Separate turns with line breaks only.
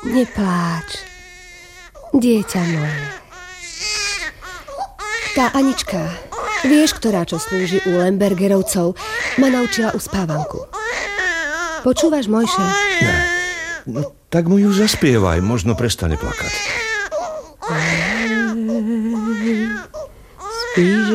Nepláč, dieťa moje. Tá Anička, vieš, ktorá čo slúži u Lembergerovcov, ma naučila uspávanku. Počúvaš, Mojše?
Ne. No, tak mu ju zaspievaj, možno prestane plakať.
Spíš,